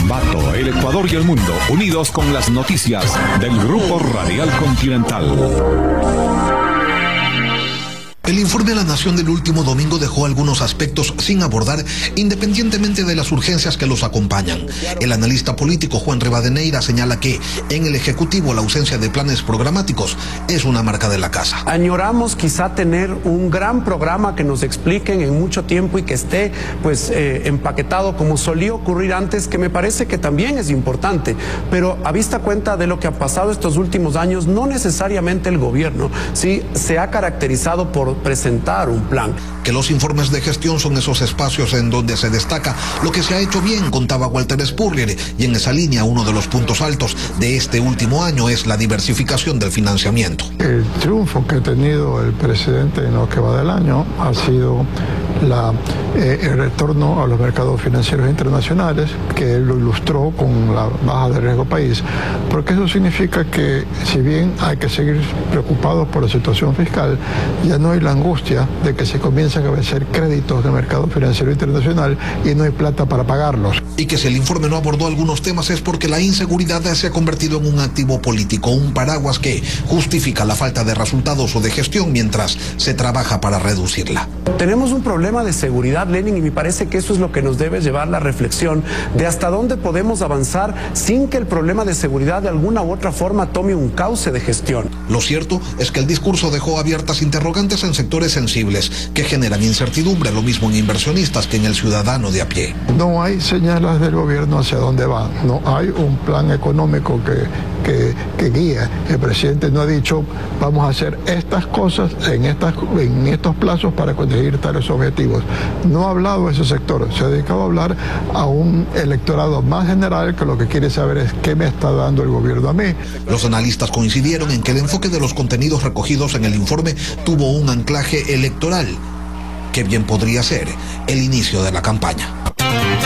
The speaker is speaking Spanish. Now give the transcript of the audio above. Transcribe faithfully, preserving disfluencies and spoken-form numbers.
Ambato, el Ecuador y el mundo, unidos con las noticias del Grupo Radial Continental. El informe a la Nación del último domingo dejó algunos aspectos sin abordar, independientemente de las urgencias que los acompañan. El analista político Juan Rivadeneira señala que en el Ejecutivo la ausencia de planes programáticos es una marca de la casa. Añoramos quizá tener un gran programa que nos expliquen en mucho tiempo y que esté pues eh, empaquetado como solía ocurrir antes, que me parece que también es importante, pero a vista cuenta de lo que ha pasado estos últimos años, no necesariamente el gobierno sí se ha caracterizado por presentar un plan. Que los informes de gestión son esos espacios en donde se destaca lo que se ha hecho bien, contaba Walter Spurrier, y en esa línea uno de los puntos altos de este último año es la diversificación del financiamiento. El triunfo que ha tenido el presidente en lo que va del año ha sido la, eh, el retorno a los mercados financieros internacionales, que él lo ilustró con la baja de riesgo país, porque eso significa que si bien hay que seguir preocupados por la situación fiscal, ya no hay la angustia de que se comiencen a vencer créditos de mercado financiero internacional y no hay plata para pagarlos. Y que si el informe no abordó algunos temas es porque la inseguridad se ha convertido en un activo político, un paraguas que justifica la falta de resultados o de gestión mientras se trabaja para reducirla. Tenemos un problema de seguridad, Lenin, y me parece que eso es lo que nos debe llevar la reflexión de hasta dónde podemos avanzar sin que el problema de seguridad de alguna u otra forma tome un cauce de gestión. Lo cierto es que el discurso dejó abiertas interrogantes en sectores sensibles que generan incertidumbre, lo mismo en inversionistas que en el ciudadano de a pie. No hay señales del gobierno hacia dónde va, no hay un plan económico que, que, que guía. El presidente no ha dicho vamos a hacer estas cosas en, estas, en estos plazos para conseguir tales objetivos. No ha hablado de ese sector, se ha dedicado a hablar a un electorado más general que lo que quiere saber es qué me está dando el gobierno a mí. Los analistas coincidieron en que el enfoque de los contenidos recogidos en el informe tuvo un anclaje electoral, que bien podría ser el inicio de la campaña.